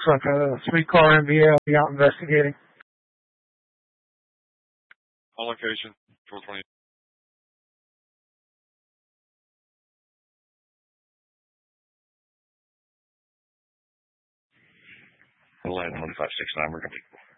Looks like a three-car MVA. I'll be out investigating. On location, 420. Atlanta 156 we're going to be